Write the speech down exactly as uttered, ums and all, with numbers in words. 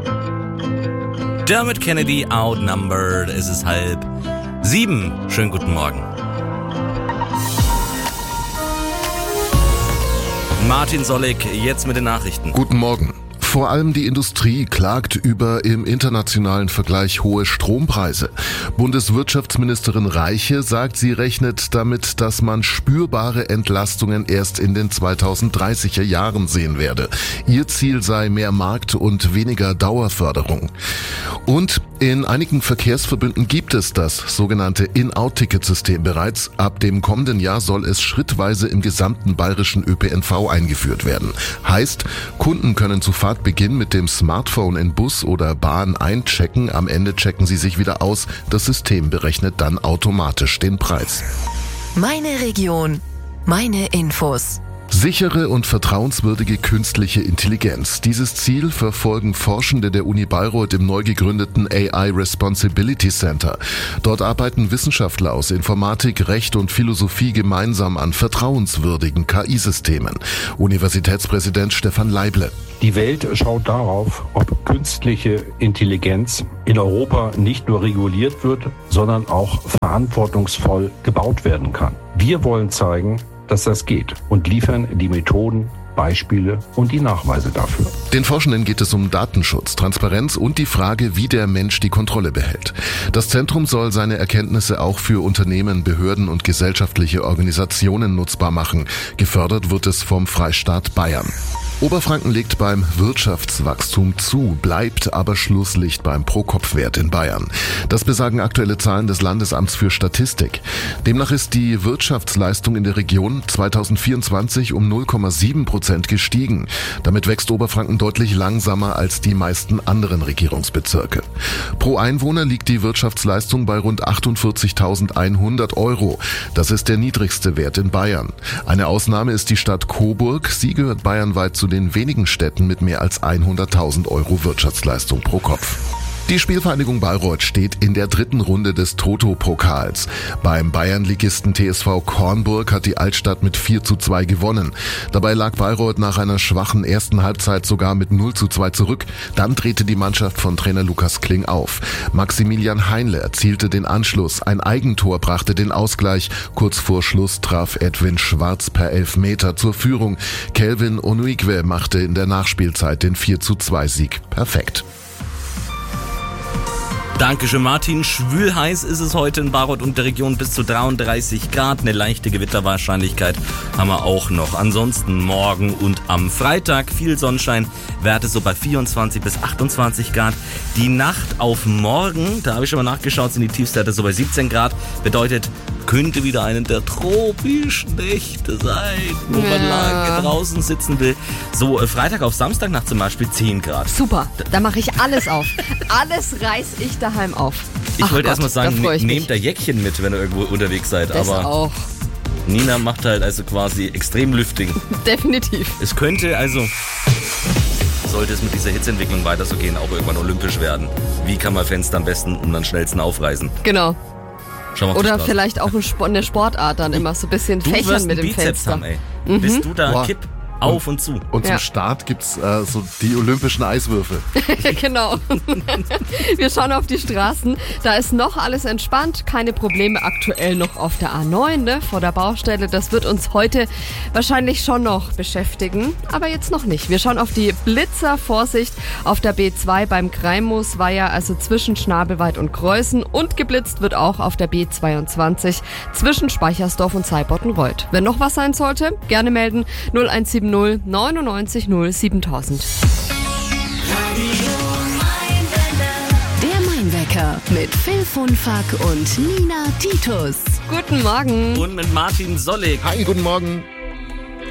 Dermot Kennedy, Outnumbered. Es ist halb sieben. Schönen guten Morgen. Martin Sollig, jetzt mit den Nachrichten. Guten Morgen. Vor allem die Industrie klagt über im internationalen Vergleich hohe Strompreise. Bundeswirtschaftsministerin Reiche sagt, sie rechnet damit, dass man spürbare Entlastungen erst in den zweitausenddreißiger Jahren sehen werde. Ihr Ziel sei mehr Markt und weniger Dauerförderung. Und in einigen Verkehrsverbünden gibt es das sogenannte In-Out-Ticket-System bereits. Ab dem kommenden Jahr soll es schrittweise im gesamten bayerischen Ö P N V eingeführt werden. Heißt, Kunden können zu Fahrtbeginn mit dem Smartphone in Bus oder Bahn einchecken. Am Ende checken sie sich wieder aus. Das System berechnet dann automatisch den Preis. Meine Region, meine Infos. Sichere und vertrauenswürdige künstliche Intelligenz. Dieses Ziel verfolgen Forschende der Uni Bayreuth im neu gegründeten A I Responsibility Center. Dort arbeiten Wissenschaftler aus Informatik, Recht und Philosophie gemeinsam an vertrauenswürdigen K I-Systemen. Universitätspräsident Stefan Leible. Die Welt schaut darauf, ob künstliche Intelligenz in Europa nicht nur reguliert wird, sondern auch verantwortungsvoll gebaut werden kann. Wir wollen zeigen, dass das geht und liefern die Methoden, Beispiele und die Nachweise dafür. Den Forschenden geht es um Datenschutz, Transparenz und die Frage, wie der Mensch die Kontrolle behält. Das Zentrum soll seine Erkenntnisse auch für Unternehmen, Behörden und gesellschaftliche Organisationen nutzbar machen. Gefördert wird es vom Freistaat Bayern. Oberfranken legt beim Wirtschaftswachstum zu, bleibt aber Schlusslicht beim Pro-Kopf-Wert in Bayern. Das besagen aktuelle Zahlen des Landesamts für Statistik. Demnach ist die Wirtschaftsleistung in der Region zweitausendvierundzwanzig um null Komma sieben Prozent gestiegen. Damit wächst Oberfranken deutlich langsamer als die meisten anderen Regierungsbezirke. Pro Einwohner liegt die Wirtschaftsleistung bei rund achtundvierzigtausendeinhundert Euro. Das ist der niedrigste Wert in Bayern. Eine Ausnahme ist die Stadt Coburg. Sie gehört bayernweit zu den wenigen Städten mit mehr als hunderttausend Euro Wirtschaftsleistung pro Kopf. Die Spielvereinigung Bayreuth steht in der dritten Runde des Toto-Pokals. Beim Bayernligisten T S V Kornburg hat die Altstadt mit vier zu zwei gewonnen. Dabei lag Bayreuth nach einer schwachen ersten Halbzeit sogar mit null zu zwei zurück. Dann drehte die Mannschaft von Trainer Lukas Kling auf. Maximilian Heinle erzielte den Anschluss. Ein Eigentor brachte den Ausgleich. Kurz vor Schluss traf Edwin Schwarz per Elfmeter zur Führung. Kelvin Onuigwe machte in der Nachspielzeit den vier zu zwei Sieg perfekt. Dankeschön, Martin. Schwül-heiß ist es heute in Bayreuth und der Region, bis zu dreiunddreißig Grad. Eine leichte Gewitterwahrscheinlichkeit haben wir auch noch. Ansonsten morgen und am Freitag viel Sonnenschein. Werte so bei vierundzwanzig bis achtundzwanzig Grad. Die Nacht auf morgen, da habe ich schon mal nachgeschaut, sind die Tiefstwerte so bei siebzehn Grad. Bedeutet, könnte wieder eine der tropischen Nächte sein, wo man Ja. lange draußen sitzen will. So, äh, Freitag auf Samstagnacht zum Beispiel zehn Grad. Super, da mache ich alles auf. Alles reiß ich daheim auf. Ich Ach wollte erst mal Gott, da sagen, freu ich ne- mich. nehmt da Jäckchen mit, wenn ihr irgendwo unterwegs seid. Das aber auch. Nina macht halt also quasi extrem Lüfting. Definitiv. Es könnte also, sollte es mit dieser Hitzeentwicklung weiter so gehen, auch irgendwann olympisch werden. Wie kann man Fenster am besten und am schnellsten aufreißen? Genau. Schau mal auf die Oder Straße. vielleicht auch ein Sport, eine Sportart dann immer so ein bisschen Du fächern wirst mit einen dem Bizeps Fenster. haben, ey. Bist du da Boah. kipp auf und zu? Und zum Ja. Start gibt's äh, so die olympischen Eiswürfel. Genau. Wir schauen auf die Straßen. Da ist noch alles entspannt. Keine Probleme aktuell noch auf der A neun, ne, vor der Baustelle. Das wird uns heute wahrscheinlich schon noch beschäftigen. Aber jetzt noch nicht. Wir schauen auf die Blitzer. Vorsicht auf der B zwei beim Greimusweiher, also zwischen Schnabelweit und Kreuzen. Und geblitzt wird auch auf der B zweiundzwanzig zwischen Speichersdorf und Zeibottenreuth. Wenn noch was sein sollte, gerne melden. null eins sieben null neunundneunzig null siebentausend. Der Mainwecker mit Phil Funfack und Nina Titus. Guten Morgen. Und mit Martin Sollig. Hi, guten Morgen.